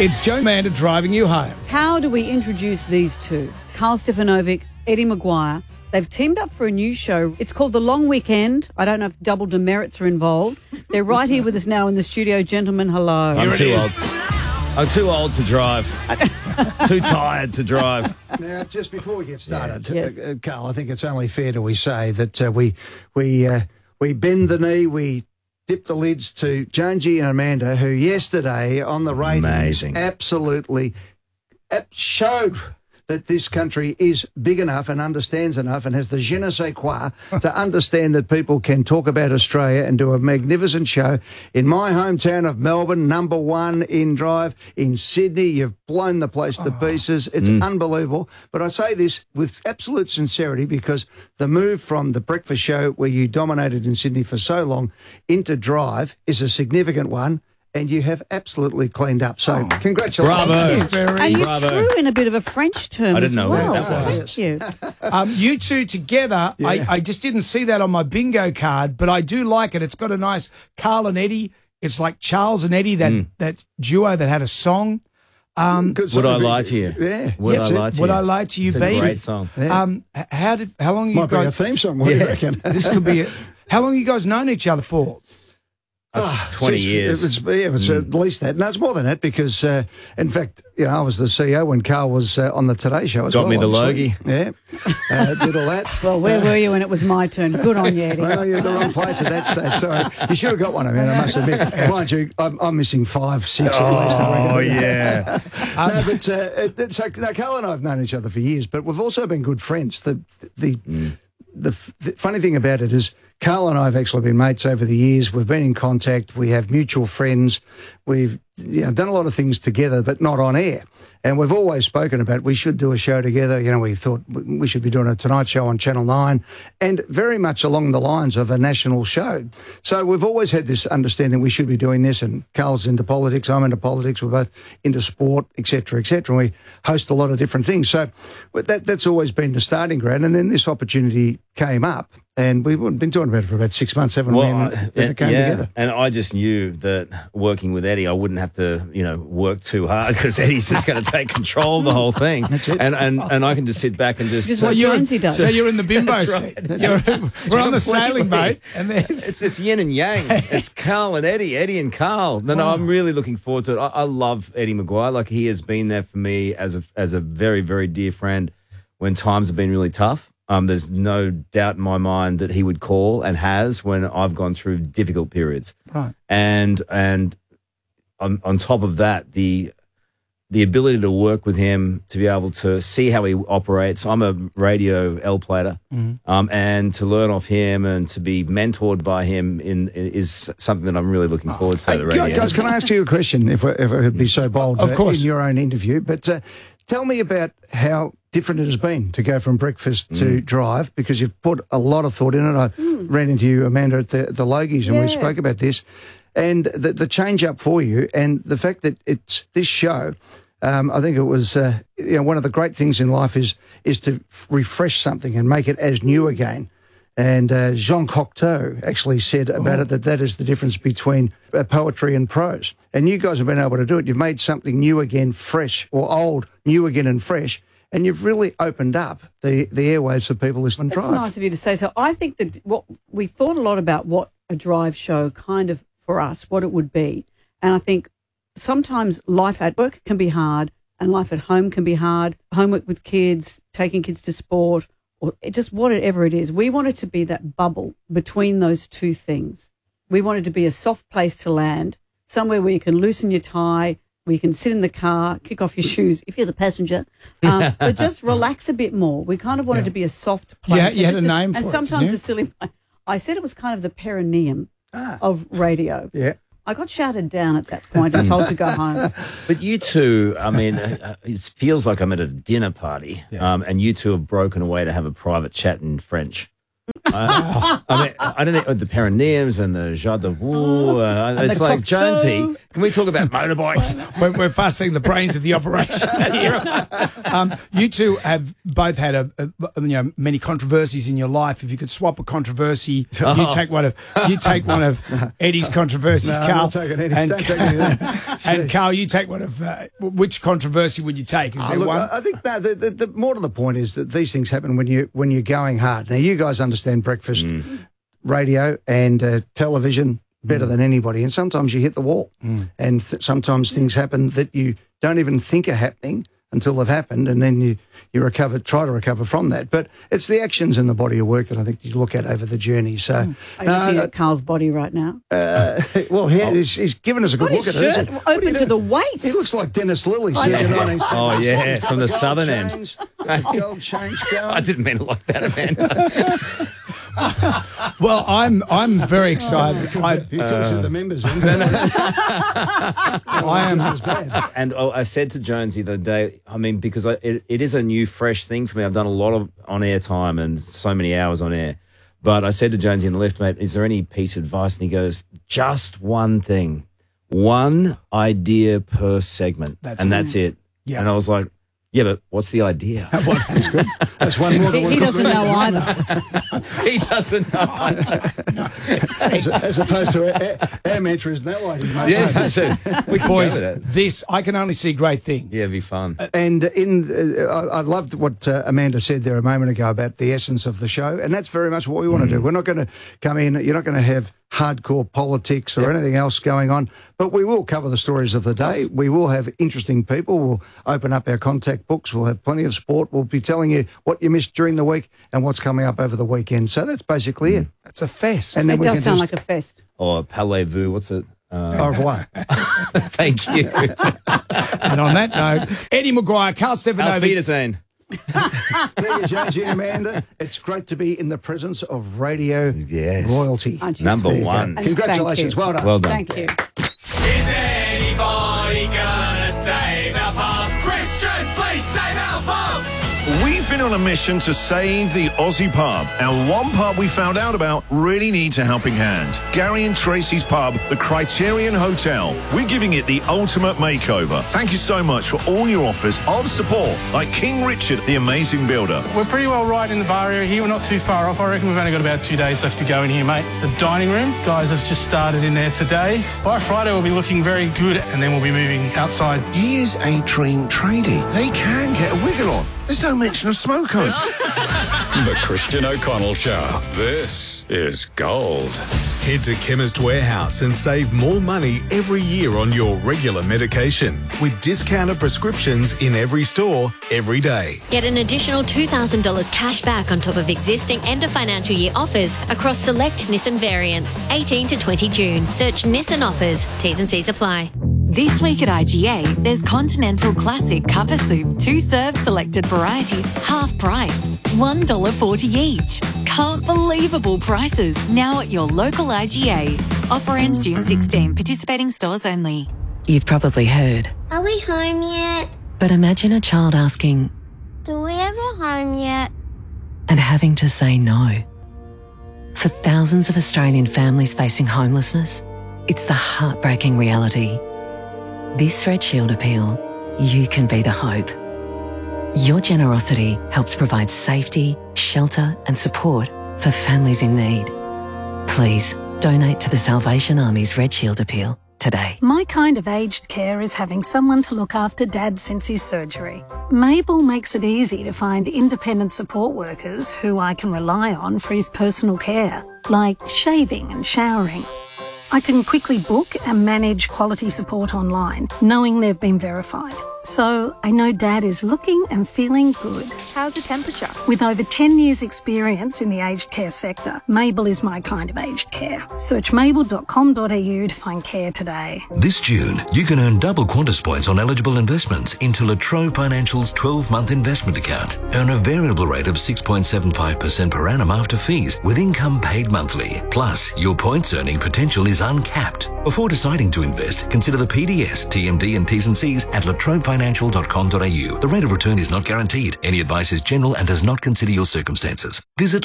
It's Joe Amanda driving you home. How do we introduce these two? Carl Stefanovic, Eddie Maguire. They've teamed up for a new show. It's called The Long Weekend. I don't know if double demerits are involved. They're right here with us now in the studio. Gentlemen, hello. I'm too old to drive. Too tired to drive. Now, just before we get started, Yes. Carl, I think it's only fair to say that we bend the knee, we dip the lids to Jonesy and Amanda, who yesterday on the ratings Amazing. absolutely showed that this country is big enough and understands enough and has the je ne sais quoi to understand that people can talk about Australia and do a magnificent show. In my hometown of Melbourne, #1 in drive. In Sydney, you've blown the place to pieces. It's unbelievable. But I say this with absolute sincerity because the move from the breakfast show where you dominated in Sydney for so long into drive is a significant one. And you have absolutely cleaned up. So, congratulations. Bravo. And you Bravo. threw in a bit of a French term I didn't as know well. what that was. Thank you. You two together, I just didn't see that on my bingo card, but I do like it. It's got a nice Carl and Eddie. It's like Charles and Eddie, that duo that had a song. Would I lie to you? Yeah. Would I lie to you? Would I lie to you, It's baby? a great song. Yeah. How long you Might be a guys? theme song. What do you reckon? This could be. How long you guys known each other for? 20 years. It's at least that. No, it's more than that because, in fact, I was the CEO when Carl was on the Today Show as Got well. me the obviously. Yeah. Did all that. Well, where were you when it was my turn? Good on you, Eddie. Well, you're in the wrong place at that stage. Sorry. You should have got one, I must admit. Mind you, I'm missing 5, 6 at least. I reckon. yeah. So Carl and I have known each other for years, but we've also been good friends. The funny thing about it is Carl and I have actually been mates over the years. We've been in contact. We have mutual friends. We've done a lot of things together, but not on air. And we've always spoken about we should do a show together. We thought we should be doing a Tonight Show on Channel 9 and very much along the lines of a national show. So we've always had this understanding we should be doing this, and Carl's into politics, I'm into politics, we're both into sport, et cetera, and we host a lot of different things. So that's always been the starting ground. And then this opportunity came up, and we've been talking about it for about 6 months, haven't we? And it came together. And I just knew that working with Eddie, I wouldn't have to, work too hard because Eddie's just going to take control of the whole thing. That's it. And I can just sit back and just... Just what Jonesy does. So you're in the bimbo That's seat. right. We're on the sailing boat, and there's It's yin and yang. It's Carl and Eddie and Carl. No, I'm really looking forward to it. I love Eddie Maguire. Like, he has been there for me as a very, very dear friend when times have been really tough. There's no doubt in my mind that he would call and has when I've gone through difficult periods. right. And on top of that, the ability to work with him, to be able to see how he operates. I'm a radio L-plater, and to learn off him and to be mentored by him is something that I'm really looking forward to. The radio. Guys, can I ask you a question, if I could be so bold? Of course. In your own interview, but tell me about how different it has been to go from breakfast to drive, because you've put a lot of thought in it. I ran into you, Amanda, at the Logies, and we spoke about this, and the change up for you, and the fact that it's this show. I think it was one of the great things in life is to refresh something and make it as new again. And Jean Cocteau actually said about it that is the difference between poetry and prose. And you guys have been able to do it. You've made something new again, fresh, or old, new again and fresh. And you've really opened up the airwaves for people listening to That's drive. nice of you to say so. I think that what we thought a lot about what a drive show kind of for us, what it would be. And I think sometimes life at work can be hard and life at home can be hard. Homework with kids, taking kids to sport, or just whatever it is. We wanted to be that bubble between those two things. We wanted to be a soft place to land, somewhere where you can loosen your tie, where you can sit in the car, kick off your shoes if you're the passenger, but just relax a bit more. We kind of wanted to be a soft place. Yeah, you had a name for it, and sometimes didn't you? a silly. I said it was kind of the perineum of radio. Yeah. I got shouted down at that point and told to go home. But you two, it feels like I'm at a dinner party, and you two have broken away to have a private chat in French. I don't know, the perineums and the Jardin. It's the like, cocktail. Jonesy, Can we talk about motorbikes? We're fast seeing the brains of the operation. You two have both had many controversies in your life. If you could swap a controversy, you take one of Eddie's controversies, No, I'm Carl. not taking any. Don't take any of that. And Carl, you take one of which controversy would you take? Is there Look, one? I think the more to the point is that these things happen when you're going hard. Now, you guys understand breakfast radio and television better than anybody, and sometimes you hit the wall, and sometimes things happen that you don't even think are happening until they've happened, and then you try to recover from that. But it's the actions in the body of work that I think you look at over the journey. So, Are you looking at Carl's body right now? well, he's given us a good Got look his at it. shirt Isn't open to the waist. He looks like Dennis Lilly. Oh, yeah, from the southern end. Gold chains going. I didn't mean it like that, Amanda. Well, I'm very excited. He could have sent the members in. I am. Just as bad. And I said to Jonesy the other day, I mean, because it is a new, fresh thing for me. I've done a lot of on-air time and so many hours on air. But I said to Jonesy in the lift, mate, is there any piece of advice? And he goes, just one thing. One idea per segment. That's it. Yeah. And I was like, yeah, but what's the idea? That's good. That's one more than one. He doesn't know either. He doesn't know either. As opposed to our mantra is no idea. Mate. Yeah, so we can Boys, go with that. this, I can only see great things. Yeah, it'd be fun. And I loved what Amanda said there a moment ago about the essence of the show, and that's very much what we want to do. We're not going to come in. You're not going to have hardcore politics or anything else going on, but we will cover the stories of the day. We will have interesting people. We'll open up our contact books. We'll have plenty of sport. We'll be telling you what you missed during the week and what's coming up over the weekend. So that's basically it. It's a fest. And then It we does can sound just, like a fest. Or Parlez-vous, what's it? au revoir. Thank you. And on that note, Eddie Maguire, Carl Auf Stefanovic. Wiedersehen. Thank you, Jonesy and Amanda. It's great to be in the presence of radio Yes. royalty. Aren't you Number sweet? one. And Congratulations. thank you. Well done. Well done. Thank you. Is anybody gonna save our pub? Christian, please save our pub! We've been on a mission to save the Aussie pub, and one pub we found out about really needs a helping hand. Gary and Tracy's pub, the Criterion Hotel. We're giving it the ultimate makeover. Thank you so much for all your offers of support, like King Richard, the amazing builder. We're pretty well right in the bar area here. We're not too far off. I reckon we've only got about 2 days left to go in here, mate. The dining room, guys have just started in there today. By Friday, we'll be looking very good, and then we'll be moving outside. Here's a trained tradie. They can get a wiggle on. There's no mention of smoke on. The Christian O'Connell Show. This is gold. Head to Chemist Warehouse and save more money every year on your regular medication with discounted prescriptions in every store, every day. Get an additional $2,000 cash back on top of existing end of financial year offers across select Nissan variants, 18 to 20 June. Search Nissan offers. T's and C's apply. This week at IGA, there's Continental Classic Cover Soup, 2 serve selected varieties, half price, $1.40 each. Can't believable prices now at your local IGA. Offer ends June 16. Participating stores only. You've probably heard, Are we home yet? but imagine a child asking Do we have a home yet? and having to say no. For thousands of Australian families facing homelessness, it's the heartbreaking reality. This Red Shield appeal, you can be the hope. Your generosity helps provide safety, shelter and support for families in need. Please donate to the Salvation Army's Red Shield appeal today. My kind of aged care is having someone to look after Dad since his surgery. Mabel makes it easy to find independent support workers who I can rely on for his personal care, like shaving and showering. I can quickly book and manage quality support online, knowing they've been verified. So I know Dad is looking and feeling good. How's the temperature? With over 10 years' experience in the aged care sector, Mabel is my kind of aged care. Search mabel.com.au to find care today. This June, you can earn double Qantas points on eligible investments into La Trobe Financial's 12-month investment account. Earn a variable rate of 6.75% per annum after fees with income paid monthly. Plus, your points earning potential is uncapped. Before deciding to invest, consider the PDS, TMD and T's and C's at latrobefinancial.com.au. The rate of return is not guaranteed. Any advice is general and does not consider your circumstances. Visit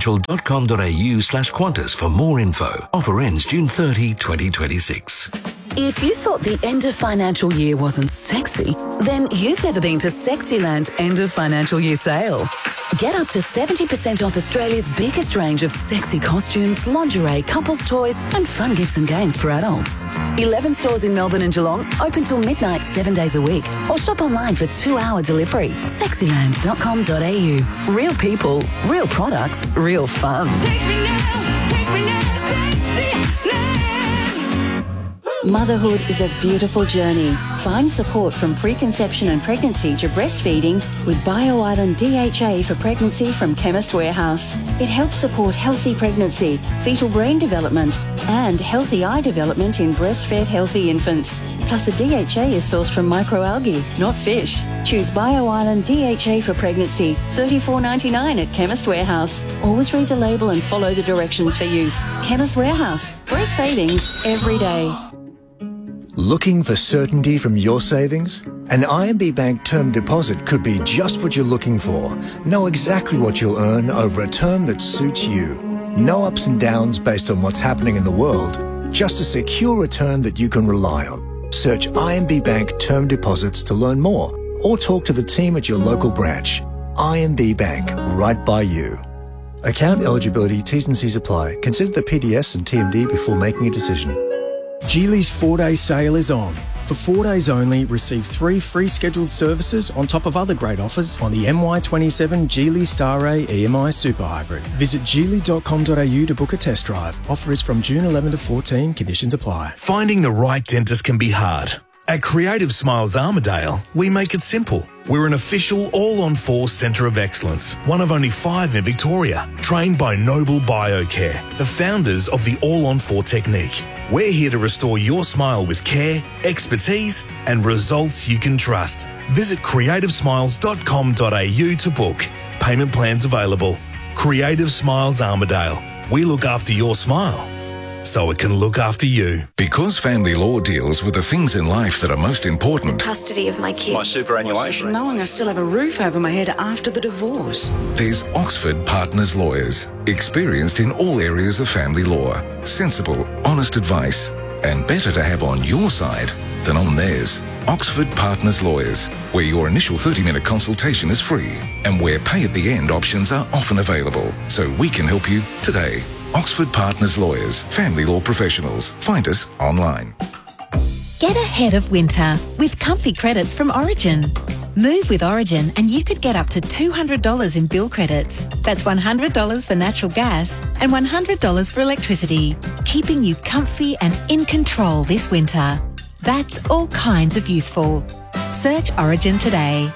latrobefinancial.com.au/Qantas for more info. Offer ends June 30, 2026. If you thought the end of financial year wasn't sexy, then you've never been to Sexyland's end of financial year sale. Get up to 70% off Australia's biggest range of sexy costumes, lingerie, couples toys and fun gifts and games for adults. 11 stores in Melbourne and Geelong, open till midnight 7 days a week. Or shop online for 2-hour delivery. Sexyland.com.au. Real people, real products, real fun. Motherhood is a beautiful journey. Find support from preconception and pregnancy to breastfeeding with BioIsland DHA for pregnancy from Chemist Warehouse. It helps support healthy pregnancy, fetal brain development, and healthy eye development in breastfed healthy infants. Plus, the DHA is sourced from microalgae, not fish. Choose BioIsland DHA for pregnancy, $34.99 at Chemist Warehouse. Always read the label and follow the directions for use. Chemist Warehouse. Great savings every day. Looking for certainty from your savings? An IMB Bank term deposit could be just what you're looking for. Know exactly what you'll earn over a term that suits you. No ups and downs based on what's happening in the world. Just a secure return that you can rely on. Search IMB Bank term deposits to learn more or talk to the team at your local branch. IMB Bank, right by you. Account eligibility, T's and C's apply. Consider the PDS and TMD before making a decision. Geely's 4-day sale is on. For 4 days only, receive 3 free scheduled services on top of other great offers on the MY27 Geely Star-Ray EMI Super Hybrid. Visit geely.com.au to book a test drive. Offer is from June 11 to 14. Conditions apply. Finding the right dentist can be hard. At Creative Smiles Armidale, we make it simple. We're an official all-on-4 centre of excellence, one of only 5 in Victoria, trained by Noble Biocare, the founders of the all-on-4 technique. We're here to restore your smile with care, expertise and results you can trust. Visit creativesmiles.com.au to book. Payment plans available. Creative Smiles Armidale. We look after your smile so it can look after you. Because family law deals with the things in life that are most important. Custody of my kids. My superannuation. Knowing I still have a roof over my head after the divorce. There's Oxford Partners Lawyers, experienced in all areas of family law. Sensible, honest advice, and better to have on your side than on theirs. Oxford Partners Lawyers, where your initial 30-minute consultation is free and where pay at the end options are often available. So we can help you today. Oxford Partners Lawyers, family law professionals. Find us online. Get ahead of winter with comfy credits from Origin. Move with Origin and you could get up to $200 in bill credits. That's $100 for natural gas and $100 for electricity, keeping you comfy and in control this winter. That's all kinds of useful. Search Origin today.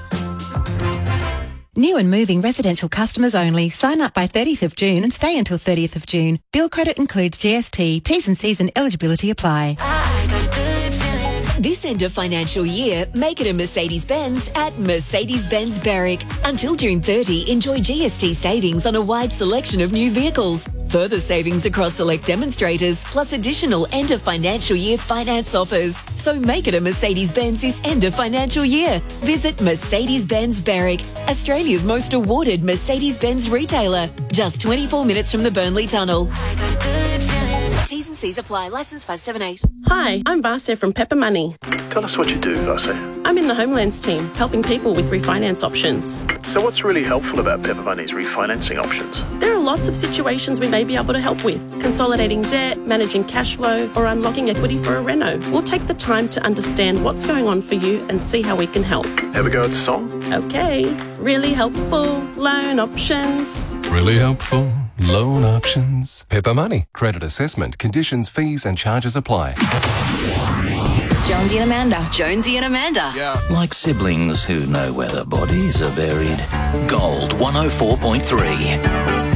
New and moving residential customers only. Sign up by 30th of June and stay until 30th of June. Bill credit includes GST. T's and C's and eligibility apply. This end of financial year, make it a Mercedes-Benz at Mercedes-Benz Berwick. Until June 30, enjoy GST savings on a wide selection of new vehicles. Further savings across select demonstrators, plus additional end of financial year finance offers. So make it a Mercedes-Benz this end of financial year. Visit Mercedes-Benz Berwick, Australia's most awarded Mercedes-Benz retailer. Just 24 minutes from the Burnley Tunnel. T's and C's apply. Licence 578. Hi, I'm Vasya from Pepper Money. Tell us what you do, Vasya. I'm in the Homelands team, helping people with refinance options. So what's really helpful about Pepper Money's refinancing options? There are lots of situations we may be able to help with. Consolidating debt, managing cash flow, or unlocking equity for a reno. We'll take the time to understand what's going on for you and see how we can help. Have a go at the song? Okay. Really helpful loan options. Really helpful loan options. Pepper Money. Credit assessment. Conditions, fees and charges apply. Jonesy and Amanda. Jonesy and Amanda. Yeah. Like siblings who know where their bodies are buried. Gold 104.3.